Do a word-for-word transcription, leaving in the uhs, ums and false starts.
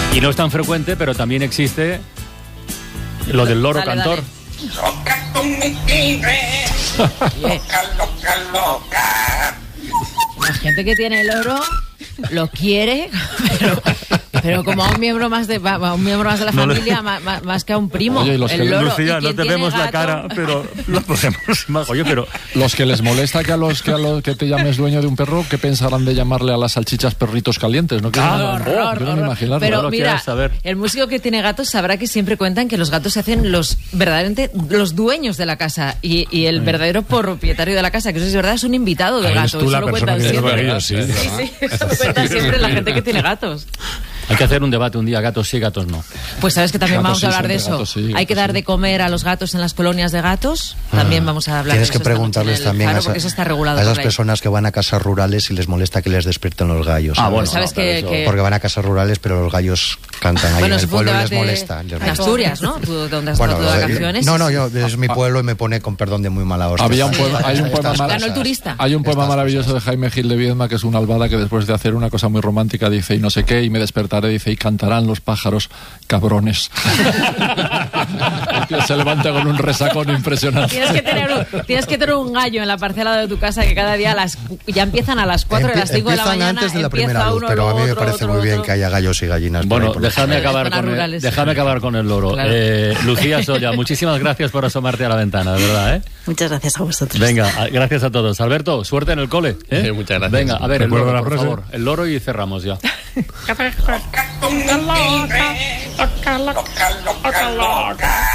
Y no es tan frecuente, pero también existe lo del loro dale, cantor. Dale. Loca tú me quieres, loca, loca, loca. La gente que tiene el loro lo quiere, pero, pero como a un miembro más de a un miembro más de la no familia, le... más, más que a un primo. Oye, los el que loro. Lucía, no te vemos gato? La cara, pero lo podemos imaginar. Oye, pero los que les molesta que a los que a los que te llames dueño de un perro, ¿qué pensarán de llamarle a las salchichas perritos calientes? No quiero ah, horror, horror. imaginarlo. Pero no mira, saber. El músico que tiene gatos sabrá que siempre cuentan que los gatos se hacen los verdaderamente los dueños de la casa y, y el verdadero propietario de la casa, que eso es verdad, es un invitado del gato. Tú la eso lo persona cuentan que siempre. ellos, sí, sí, sí, eso lo cuentan siempre la gente que tiene gatos. Hay que hacer un debate un día, gatos sí, gatos no. Pues sabes que también gatos vamos a sí, hablar de eso. Gatos sí, Hay que dar sí. de comer a los gatos en las colonias de gatos. También vamos a hablar Tienes de eso. Tienes que preguntarles también claro, a, esa, eso está regulado a esas por personas que van a casas rurales y les molesta que les despierten los gallos. Ah, bueno, sabes no, que, eso... que... Porque van a casas rurales, pero los gallos cantan ahí bueno, en el pueblo y les molesta. En Asturias, ¿no? ¿Tú dónde has bueno, estado de vacaciones? No, no, yo es mi pueblo y me pone con perdón de muy mala hostia. Había un poema, hay un poema, Ganó el turista. Hay un poema maravilloso de Jaime Gil de Viedma que es una albada que después de hacer una cosa muy romántica dice y no sé qué y me despertaré, dice y cantarán los pájaros cabrones. Se levanta con un resacón impresionante. Tienes que, tener un, tienes que tener un gallo en la parcela de tu casa que cada día a las, ya empiezan a las cuatro, Empie, a las cinco de la mañana. Antes de la primera luz, pero a mí me otro, parece otro, muy bien otro. que haya gallos y gallinas. Bueno, déjame acabar, con el, déjame acabar con el loro. Claro. Eh, Lucía Solla, muchísimas gracias por asomarte a la ventana, de verdad, ¿eh? Muchas gracias a vosotros. Venga, gracias a todos. Alberto, suerte en el cole. ¿eh? Sí, muchas gracias. Venga, a ver, el Recuerdo loro, la por frase. favor. El loro y cerramos ya. Loca tú me quieres, loca, loca, loca, loca.